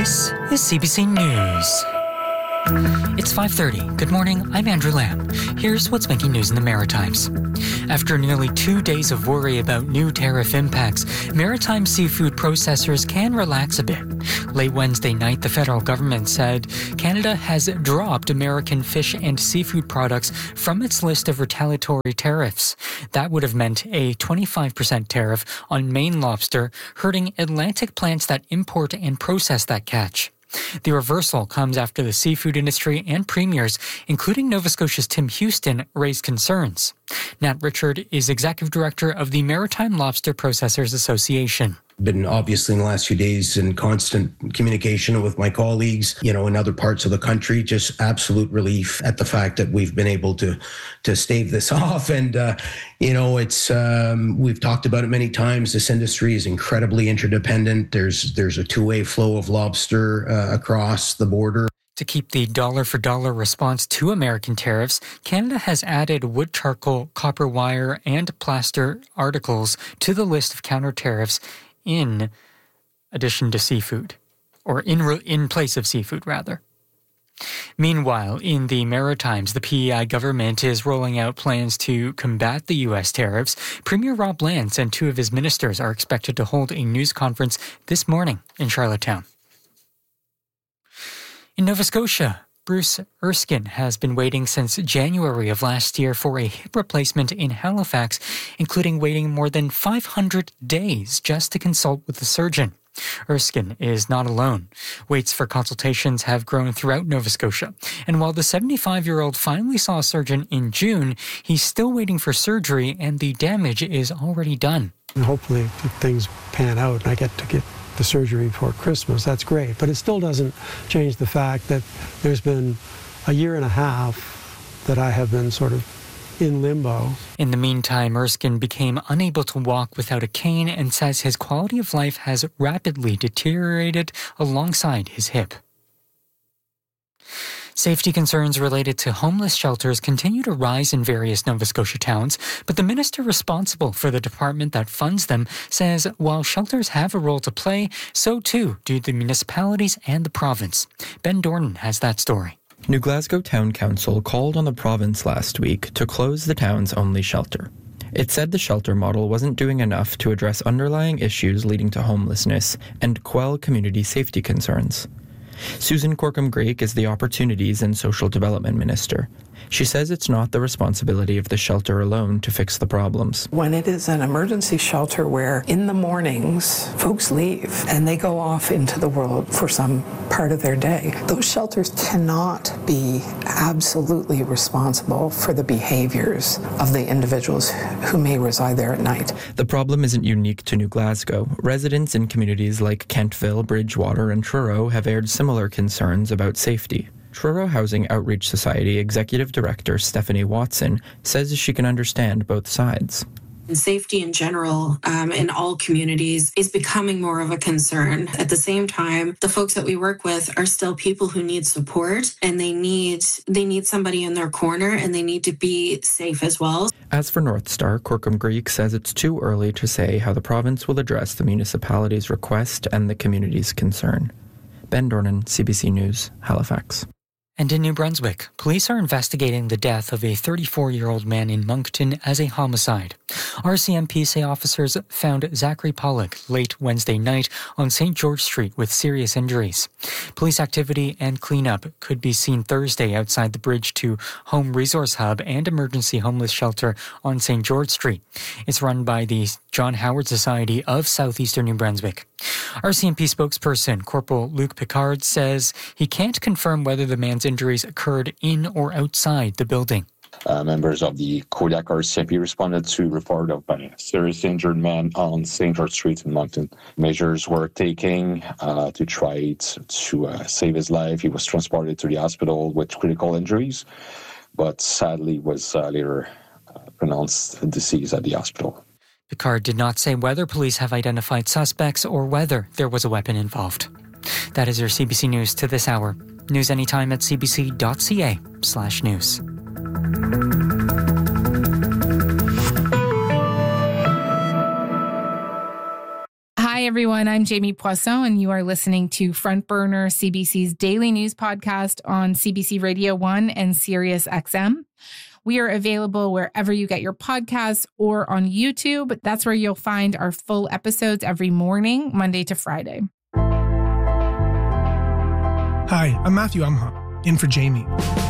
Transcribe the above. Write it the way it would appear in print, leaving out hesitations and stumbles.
This is CBC News. It's 5:30. Good morning, I'm Andrew Lamb. Here's what's making news in the Maritimes. After nearly 2 days of worry about new tariff impacts, maritime seafood processors can relax a bit. Late Wednesday night, the federal government said Canada has dropped American fish and seafood products from its list of retaliatory tariffs. That would have meant a 25% tariff on Maine lobster, hurting Atlantic plants that import and process that catch. The reversal comes after the seafood industry and premiers, including Nova Scotia's Tim Houston, raised concerns. Nat Richard is executive director of the Maritime Lobster Processors Association. Been obviously in the last few days in constant communication with my colleagues, in other parts of the country, just absolute relief at the fact that we've been able to stave this off. And, we've talked about it many times. This industry is incredibly interdependent. There's a two-way flow of lobster across the border. To keep the dollar-for-dollar response to American tariffs, Canada has added wood charcoal, copper wire, and plaster articles to the list of counter tariffs in addition to seafood, or in place of seafood, rather. Meanwhile, in the Maritimes, the PEI government is rolling out plans to combat the U.S. tariffs. Premier Rob Lance and two of his ministers are expected to hold a news conference this morning in Charlottetown. In Nova Scotia, Bruce Erskine has been waiting since January of last year for a hip replacement in Halifax, including waiting more than 500 days just to consult with a surgeon. Erskine is not alone. Waits for consultations have grown throughout Nova Scotia. And while the 75-year-old finally saw a surgeon in June, he's still waiting for surgery and the damage is already done. And hopefully, if things pan out and I get to get the surgery before Christmas, that's great. But it still doesn't change the fact that there's been a year and a half that I have been sort of in limbo. In the meantime, Erskine became unable to walk without a cane and says his quality of life has rapidly deteriorated alongside his hip. Safety concerns related to homeless shelters continue to rise in various Nova Scotia towns, but the minister responsible for the department that funds them says while shelters have a role to play, so too do the municipalities and the province. Ben Dornan has that story. New Glasgow Town Council called on the province last week to close the town's only shelter. It said the shelter model wasn't doing enough to address underlying issues leading to homelessness and quell community safety concerns. Susan Corkum-Greek is the Opportunities and Social Development Minister. She says it's not the responsibility of the shelter alone to fix the problems. When it is an emergency shelter where in the mornings folks leave and they go off into the world for some part of their day, those shelters cannot be absolutely responsible for the behaviors of the individuals who may reside there at night. The problem isn't unique to New Glasgow. Residents in communities like Kentville, Bridgewater, and Truro have aired similar concerns about safety. Truro Housing Outreach Society Executive Director Stephanie Watson says she can understand both sides. Safety in general in all communities is becoming more of a concern. At the same time, the folks that we work with are still people who need support, and they need somebody in their corner, and they need to be safe as well. As for North Star, Corkum-Greek says it's too early to say how the province will address the municipality's request and the community's concern. Ben Dornan, CBC News, Halifax. And in New Brunswick, police are investigating the death of a 34-year-old man in Moncton as a homicide. RCMP say officers found Zachary Pollock late Wednesday night on St. George Street with serious injuries. Police activity and cleanup could be seen Thursday outside the Bridge to Home Resource Hub and Emergency Homeless Shelter on St. George Street. It's run by the John Howard Society of Southeastern New Brunswick. RCMP spokesperson Corporal Luc Picard says he can't confirm whether the man's injuries occurred in or outside the building. Members of the Kodiak RCMP responded to report of a seriously injured man on St. George Street in Moncton. Measures were taken to try to save his life. He was transported to the hospital with critical injuries, but sadly was later pronounced deceased at the hospital. Picard did not say whether police have identified suspects or whether there was a weapon involved. That is your CBC News to this hour. News anytime at cbc.ca/news. Hi, everyone. I'm Jamie Poisson, and you are listening to Front Burner, CBC's daily news podcast on CBC Radio 1 and Sirius XM. We are available wherever you get your podcasts or on YouTube. That's where you'll find our full episodes every morning, Monday to Friday. Hi, I'm Matthew Umha, in for Jamie.